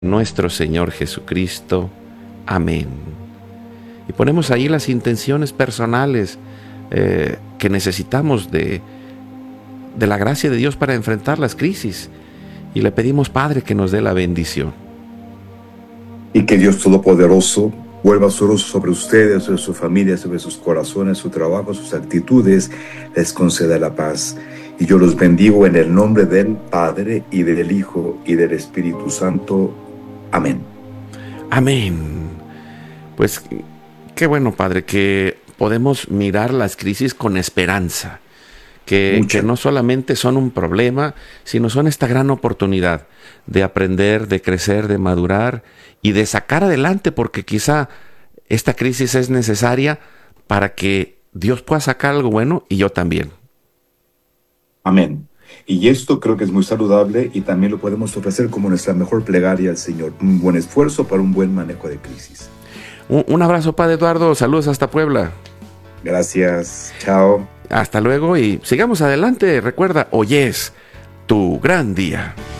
nuestro Señor Jesucristo. Amén. Y ponemos ahí las intenciones personales que necesitamos de la gracia de Dios para enfrentar las crisis. Y le pedimos, Padre, que nos dé la bendición. Y que Dios Todopoderoso vuelva su rostro sobre ustedes, sobre su familia, sobre sus corazones, su trabajo, sus actitudes, les conceda la paz. Y yo los bendigo en el nombre del Padre, y del Hijo, y del Espíritu Santo. Amén. Amén. Pues qué bueno, Padre, que podemos mirar las crisis con esperanza. Que no solamente son un problema, sino son esta gran oportunidad de aprender, de crecer, de madurar y de sacar adelante, porque quizá esta crisis es necesaria para que Dios pueda sacar algo bueno y yo también. Amén. Y esto creo que es muy saludable y también lo podemos ofrecer como nuestra mejor plegaria al Señor. Un buen esfuerzo para un buen manejo de crisis. Un abrazo, Padre Eduardo. Saludos hasta Puebla. Gracias. Chao. Hasta luego y sigamos adelante. Recuerda, hoy es tu gran día.